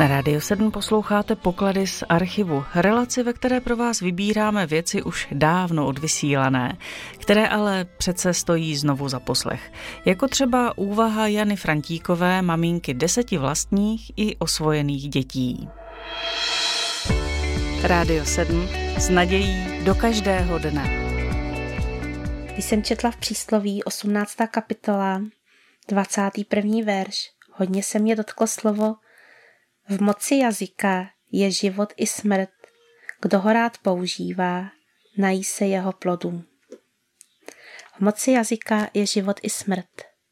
Na Rádiu 7 posloucháte Poklady z archivu, relaci, ve které pro vás vybíráme věci už dávno odvysílané, které ale přece stojí znovu za poslech. Jako třeba úvaha Jany Frantíkové, maminky 10 vlastních i osvojených dětí. Rádio 7 s nadějí do každého dne. Když jsem četla v přísloví 18. kapitola, 21. verš, hodně se mě dotklo slovo: v moci jazyka je život i smrt. Kdo ho rád používá, nají se jeho plodů. V moci jazyka je život i smrt.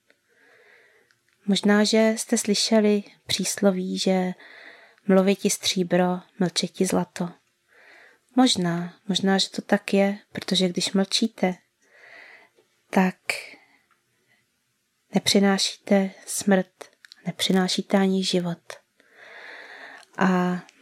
Možná, že jste slyšeli přísloví, že mluví ti stříbro, mlče ti zlato. Možná, že to tak je, protože když mlčíte, tak nepřinášíte smrt, nepřinášíte ani život. A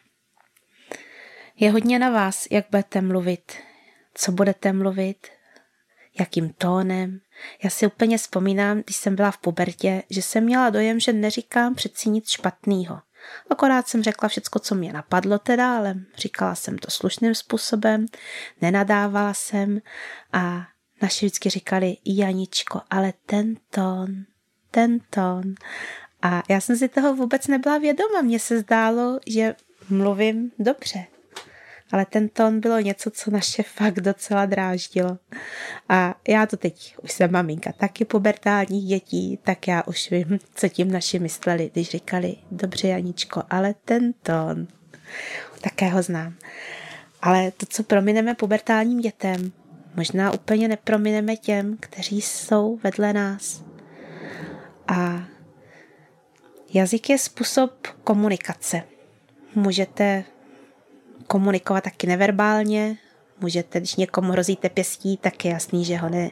je hodně na vás, jak budete mluvit, co budete mluvit, jakým tónem. Já si úplně vzpomínám, když jsem byla v pubertě, že jsem měla dojem, že neříkám přeci nic špatného. Akorát jsem řekla všecko, co mě napadlo teda, ale říkala jsem to slušným způsobem, nenadávala jsem a naši vždycky říkali: Janičko, ale ten tón. A já jsem si toho vůbec nebyla vědoma. Mně se zdálo, že mluvím dobře. Ale ten tón bylo něco, co naše fakt docela dráždilo. A já to teď, už jsem maminka taky pubertálních dětí, tak já už vím, co tím naši mysleli, když říkali: dobře, Janičko, ale ten tón. Také ho znám. Ale to, co promineme pubertálním dětem, možná úplně nepromineme těm, kteří jsou vedle nás. A jazyk je způsob komunikace. Můžete komunikovat taky neverbálně, můžete, když někomu hrozíte pěstí, tak je jasný,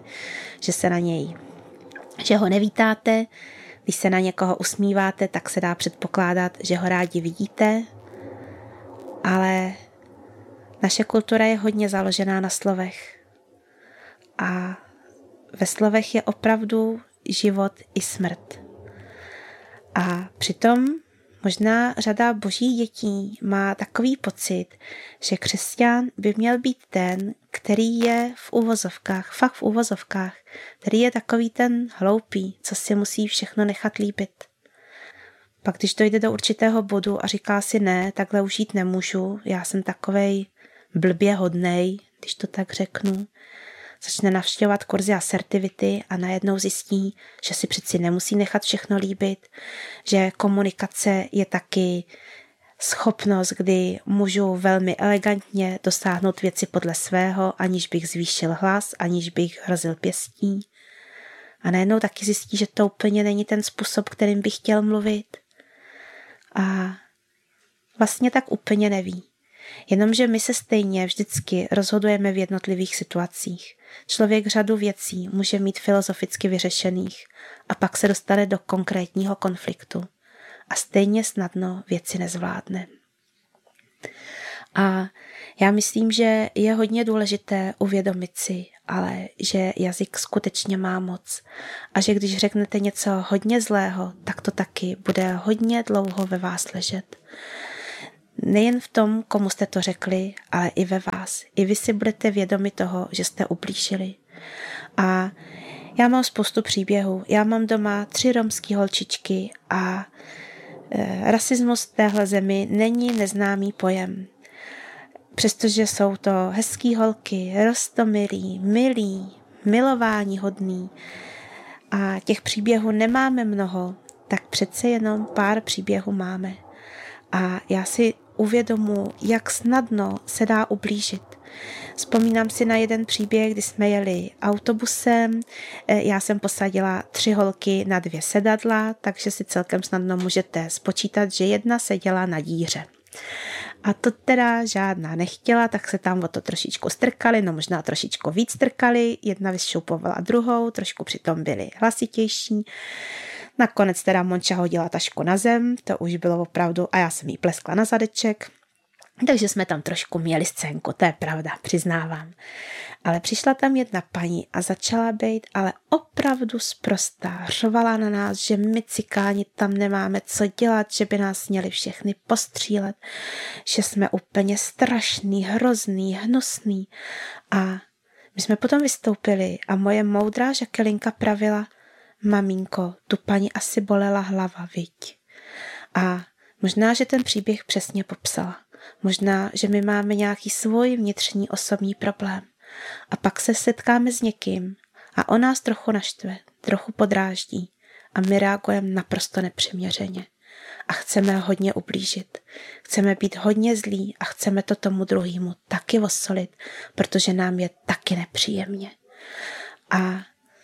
že ho nevítáte. Když se na někoho usmíváte, tak se dá předpokládat, že ho rádi vidíte. Ale naše kultura je hodně založená na slovech. A ve slovech je opravdu život i smrt. A přitom možná řada božích dětí má takový pocit, že křesťan by měl být ten, který je fakt v uvozovkách, který je takový ten hloupý, co si musí všechno nechat líbit. Pak když dojde do určitého bodu a říká si: ne, takhle už jít nemůžu, já jsem takovej blbě hodnej, když to tak řeknu, začne navštěvovat kurzy asertivity a najednou zjistí, že si přeci nemusí nechat všechno líbit, že komunikace je taky schopnost, kdy můžu velmi elegantně dosáhnout věci podle svého, aniž bych zvýšil hlas, aniž bych hrozil pěstí. A najednou taky zjistí, že to úplně není ten způsob, kterým bych chtěl mluvit. A vlastně tak úplně neví. Jenomže my se stejně vždycky rozhodujeme v jednotlivých situacích. Člověk řadu věcí může mít filozoficky vyřešených a pak se dostane do konkrétního konfliktu a stejně snadno věci nezvládne. A já myslím, že je hodně důležité uvědomit si, ale že jazyk skutečně má moc a že když řeknete něco hodně zlého, tak to taky bude hodně dlouho ve vás ležet. Nejen v tom, komu jste to řekli, ale i ve vás. I vy si budete vědomi toho, že jste ublížili. A já mám spoustu příběhů. Já mám doma 3 romské holčičky a rasismus v téhle zemi není neznámý pojem. Přestože jsou to hezký holky, roztomilí, milí, milování hodný a těch příběhů nemáme mnoho, tak přece jenom pár příběhů máme. A já si uvědomuji, jak snadno se dá ublížit. Vzpomínám si na jeden příběh, kdy jsme jeli autobusem, já jsem posadila 3 holky na 2 sedadla, takže si celkem snadno můžete spočítat, že jedna seděla na díře. A to teda žádná nechtěla, tak se tam o to trošičku strkali, no možná trošičku víc strkali, jedna vyšoupovala druhou, trošku přitom byly hlasitější. Nakonec teda Monča hodila tašku na zem, to už bylo opravdu, a já jsem jí pleskla na zadeček. Takže jsme tam trošku měli scénku, to je pravda, přiznávám. Ale přišla tam jedna paní a začala být ale opravdu sprostá. Řvala na nás, že my cikáni tam nemáme co dělat, že by nás měli všechny postřílet, že jsme úplně strašný, hrozný, hnusný. A my jsme potom vystoupili a moje moudrá Jacquelinka pravila: maminko, tu paní asi bolela hlava, viď? A možná, že ten příběh přesně popsala. Možná, že my máme nějaký svůj vnitřní osobní problém. A pak se setkáme s někým a on nás trochu naštve, trochu podráždí a my reagujeme naprosto nepřiměřeně. A chceme hodně ublížit. Chceme být hodně zlí a chceme to tomu druhému taky osolit, protože nám je taky nepříjemně. A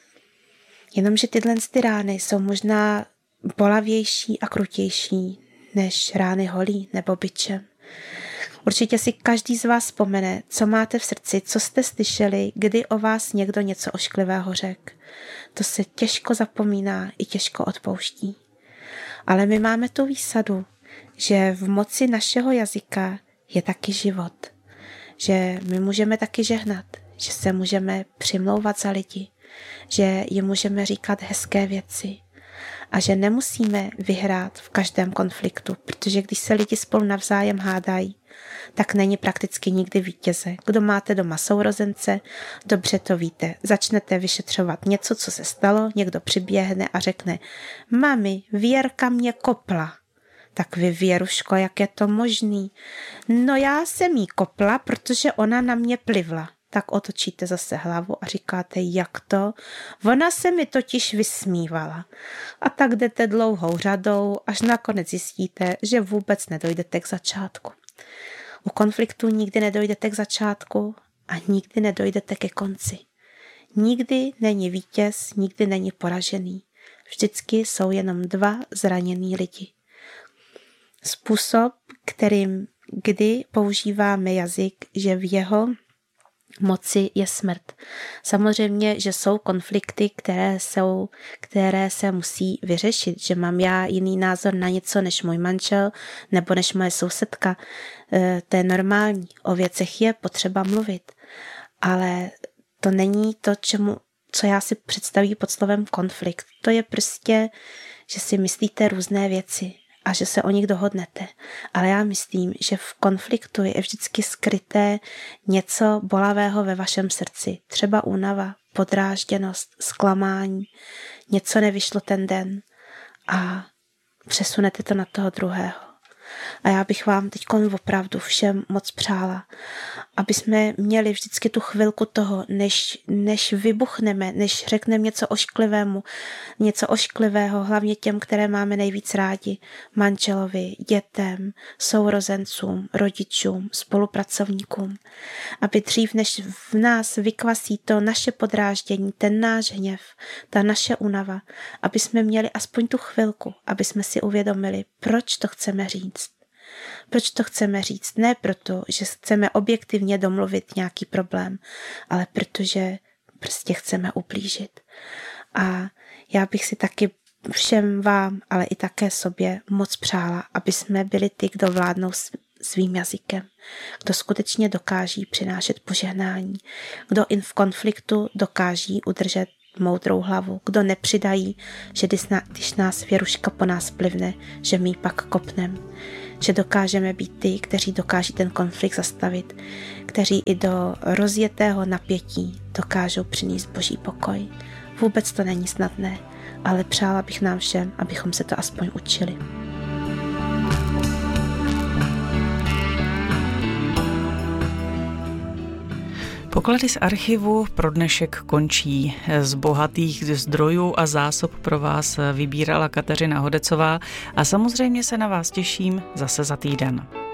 jenomže tyhle rány jsou možná bolavější a krutější než rány holí nebo bičem. Určitě si každý z vás vzpomene, co máte v srdci, co jste slyšeli, kdy o vás někdo něco ošklivého řekl. To se těžko zapomíná i těžko odpouští. Ale my máme tu výsadu, že v moci našeho jazyka je taky život. Že my můžeme taky žehnat, že se můžeme přimlouvat za lidi, že jim můžeme říkat hezké věci a že nemusíme vyhrát v každém konfliktu, protože když se lidi spolu navzájem hádají, tak není prakticky nikdy vítěze. Kdo máte doma sourozence, dobře to víte. Začnete vyšetřovat něco, co se stalo, někdo přiběhne a řekne: mami, Věrka mě kopla. Tak vy, Věruško, jak je to možný? No já jsem jí kopla, protože ona na mě plivla. Tak otočíte zase hlavu a říkáte: jak to? Ona se mi totiž vysmívala. A tak jdete dlouhou řadou, až nakonec zjistíte, že vůbec nedojdete k začátku. U konfliktu nikdy nedojdete k začátku a nikdy nedojdete ke konci. Nikdy není vítěz, nikdy není poražený. Vždycky jsou jenom dva zraněný lidi. Způsob, kdy používáme jazyk, že v jeho moci je smrt. Samozřejmě, že jsou konflikty, které se musí vyřešit, že mám já jiný názor na něco než můj manžel nebo než moje sousedka. To je normální. O věcech je potřeba mluvit. Ale to není to, co já si představuji pod slovem konflikt. To je prostě, že si myslíte různé věci a že se o nich dohodnete. Ale já myslím, že v konfliktu je vždycky skryté něco bolavého ve vašem srdci. Třeba únava, podrážděnost, zklamání, něco nevyšlo ten den a přesunete to na toho druhého. A já bych vám teď opravdu všem moc přála, aby jsme měli vždycky tu chvilku toho, než vybuchneme, než řekneme něco ošklivého, hlavně těm, které máme nejvíc rádi, manželovi, dětem, sourozencům, rodičům, spolupracovníkům. Aby dřív, než v nás vykvasí to naše podráždění, ten náš hněv, ta naše únava, aby jsme měli aspoň tu chvilku, aby jsme si uvědomili, proč to chceme říct. Proč to chceme říct? Ne proto, že chceme objektivně domluvit nějaký problém, ale protože prostě chceme ublížit. A já bych si taky všem vám, ale i také sobě moc přála, aby jsme byli ty, kdo vládnou svým jazykem, kdo skutečně dokáží přinášet požehnání, kdo i v konfliktu dokáží udržet moudrou hlavu, kdo nepřidají, že když nás Věruška po nás plivne, že my ji pak kopnem. Že dokážeme být ty, kteří dokáží ten konflikt zastavit, kteří i do rozjetého napětí dokážou přinést boží pokoj. Vůbec to není snadné, ale přála bych nám všem, abychom se to aspoň učili. Poklady z archivu pro dnešek končí. Z bohatých zdrojů a zásob pro vás vybírala Kateřina Hodecová a samozřejmě se na vás těším zase za týden.